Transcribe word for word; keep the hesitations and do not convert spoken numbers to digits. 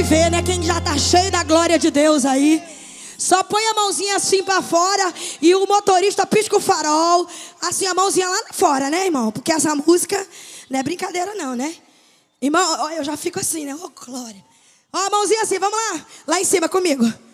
ver, né? Quem já tá cheio da glória de Deus aí. Só põe a mãozinha assim pra fora e o motorista pisca o farol. Assim, a mãozinha lá fora, né, irmão? Porque essa música não é brincadeira não, né? Irmão, ó, eu já fico assim, né? Ô, glória. Ó, a mãozinha assim, vamos lá. Lá em cima comigo.